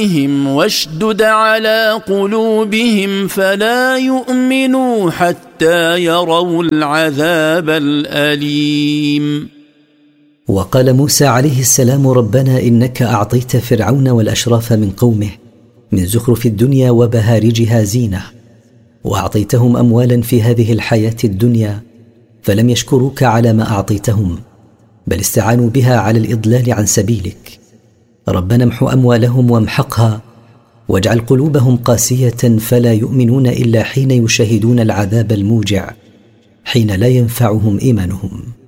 واشدد على قلوبهم فلا يؤمنوا حتى يروا العذاب الأليم. وقال موسى عليه السلام: ربنا إنك أعطيت فرعون والأشراف من قومه من زخرف الدنيا وبهارجها زينة، وأعطيتهم أموالا في هذه الحياة الدنيا، فلم يشكروك على ما أعطيتهم، بل استعانوا بها على الإضلال عن سبيلك. ربنا امحو أموالهم وامحقها، واجعل قلوبهم قاسية فلا يؤمنون إلا حين يشاهدون العذاب الموجع، حين لا ينفعهم إيمانهم.